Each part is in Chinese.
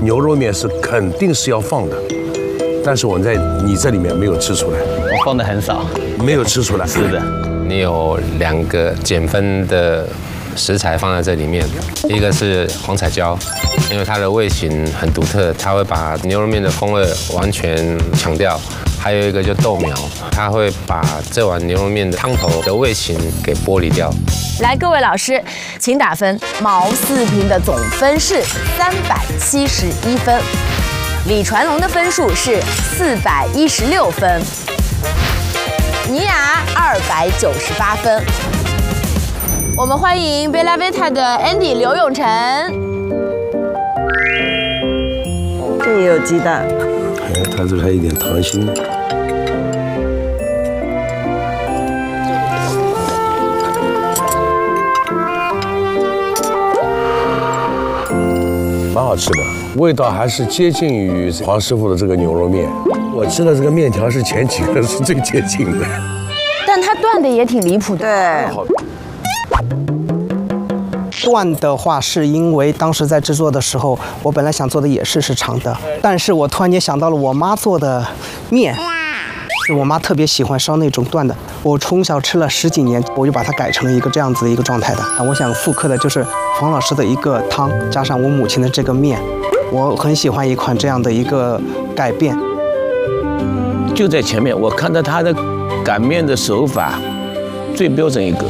牛肉面是肯定是要放的，但是我在你这里面没有吃出来， 我放的很少， 没有吃出来。 是的， 你有2个减分的食材放在这里面，一个是黄彩椒，因为它的味型很独特，它会把牛肉面的风味完全抢掉。还有一个就豆苗，它会把这碗牛肉面的汤头的味型给剥离掉。 来，各位老师，请打分。毛四平的总分是371分，李传龙的分数是416分，倪雅298分。我们欢迎贝拉维塔的 Andy 刘永成。 这也有鸡蛋。 哎，它这还有一点溏心。蛮好吃的，味道还是接近于黄师傅的这个牛肉面。我吃的这个面条是前几个是最接近的， 但它断的也挺离谱的。 对。 断的话，是因为当时在制作的时候，我本来想做的也是长的，但是我突然间想到了我妈做的面，我妈特别喜欢烧那种断的，我从小吃了10几年，我就把它改成了一个这样子的一个状态的。我想复刻的就是黄老师的一个汤，加上我母亲的这个面，我很喜欢一款这样的一个改变。 就在前面，我看到他的擀面的手法最标准一个。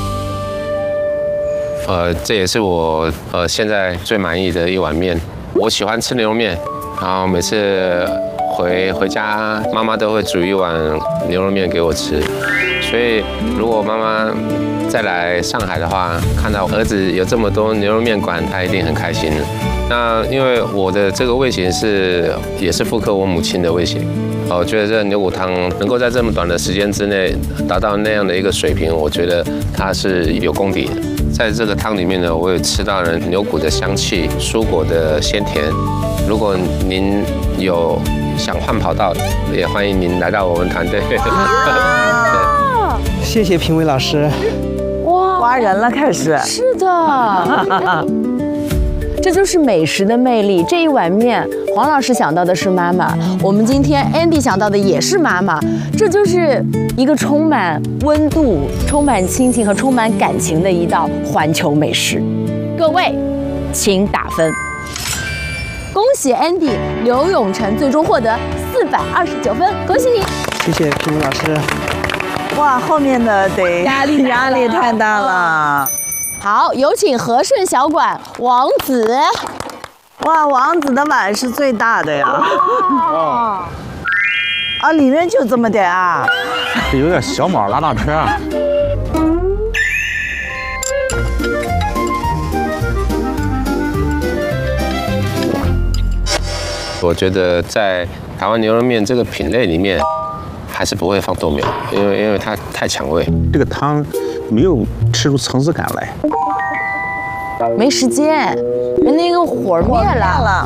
这也是我现在最满意的一碗面。我喜欢吃牛肉面，然后每次回家，妈妈都会煮一碗牛肉面给我吃。所以如果妈妈再来上海的话，看到儿子有这么多牛肉面馆，她一定很开心。那因为我的这个味型也是复刻我母亲的味型。我觉得这个牛骨汤能够在这么短的时间之内达到那样的一个水平，我觉得它是有功底的。在这个汤里面呢，我有吃到了牛骨的香气、蔬果的鲜甜。如果您有想换跑道，也欢迎您来到我们团队。 谢谢评委老师。 哇，挖人了，开始。 是的。这就是美食的魅力。这一碗面，黄老师想到的是妈妈，我们今天 Andy 想到的也是妈妈。这就是一个充满温度、充满亲情和充满感情的一道环球美食。各位，请打分。恭喜 Andy 刘永成最终获得429分，恭喜你！ 谢谢评委老师。 哇，后面的得压力太大了。 好，有请和顺小馆王子。 哇，王子的碗是最大的呀。哦。啊，里面就这么点啊？ 有点小马拉大车。 我觉得在台湾牛肉面这个品类里面，还是不会放豆苗，因为它太抢味。 这个汤没有吃出层次感来。 没时间，人那个火灭了。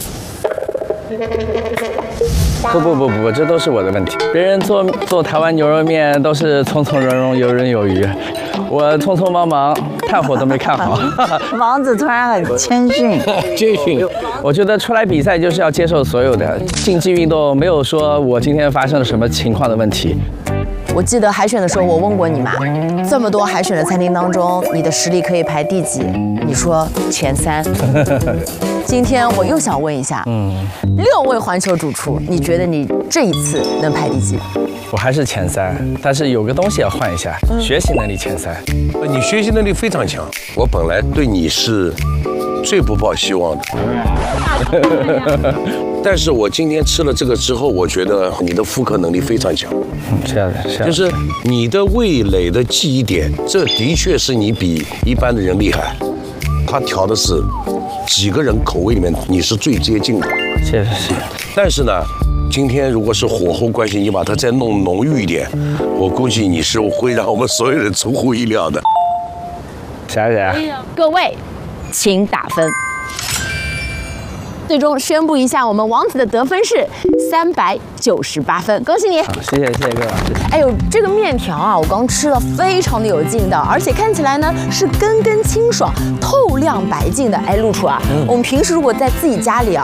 不，这都是我的问题。别人做台湾牛肉面都是从从容容、游刃有余，我匆匆忙忙，炭火都没看好。 王子突然很谦逊。 谦逊。我觉得出来比赛就是要接受所有的竞技运动，没有说我今天发生了什么情况的问题。 我记得海选的时候，我问过你嘛，这么多海选的餐厅当中，你的实力可以排第几？你说前3。今天我又想问一下，6位环球主厨，你觉得你这一次能排第几？ 我还是前3，但是有个东西要换一下，学习能力前3。 你学习能力非常强，我本来对你是最不抱希望的。但是我今天吃了这个之后，我觉得你的复刻能力非常强。 是啊， 就是你的味蕾的记忆点，这的确是你比一般的人厉害。他调的是几个人口味里面你是最接近的。 谢谢。 但是呢，今天如果是火候关系，你把它再弄浓郁一点，我估计你是会让我们所有人出乎意料的。 谢谢。 各位，请打分。最终宣布一下，我们王子的得分是398分，恭喜你！ 好，谢谢各位老师。 哎呦，这个面条啊，我刚吃了，非常的有劲道，而且看起来呢是根根清爽、透亮白净的。哎，陆厨啊，我们平时如果在自己家里啊